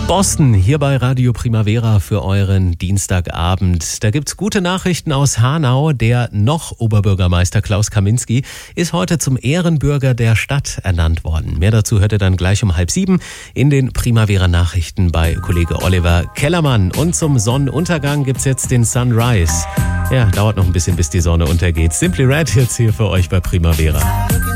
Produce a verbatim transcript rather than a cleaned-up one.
Boston, hier bei Radio Primavera für euren Dienstagabend. Da gibt's gute Nachrichten aus Hanau. Der noch Oberbürgermeister Klaus Kaminski ist heute zum Ehrenbürger der Stadt ernannt worden. Mehr dazu hört ihr dann gleich um halb sieben in den Primavera Nachrichten bei Kollege Oliver Kellermann. Und zum Sonnenuntergang gibt's jetzt den Sunrise. Ja, dauert noch ein bisschen, bis die Sonne untergeht. Simply Red jetzt hier für euch bei Primavera.